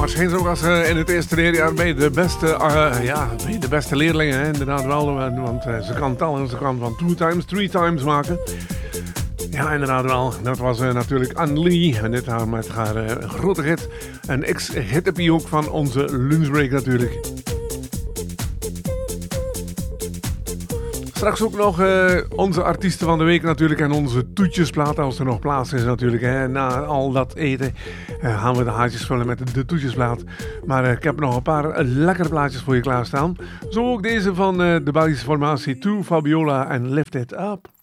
waarschijnlijk ook als in het eerste leerjaar bij de beste leerlingen, hè, inderdaad wel, want ze kan tellen, ze kan van 2 times, 3 times maken. Ja, inderdaad wel. Dat was natuurlijk Anne-Lee. En dit met haar grote hit. Een ex-hit ook van onze lunchbreak natuurlijk. Straks ook nog onze artiesten van de week natuurlijk. En onze toetjesplaat, als er nog plaats is natuurlijk. Hè. Na al dat eten gaan we de haartjes vullen met de toetjesplaat. Maar ik heb nog een paar lekkere plaatjes voor je klaarstaan. Zo ook deze van de Belgische formatie To Fabiola en Lift It Up.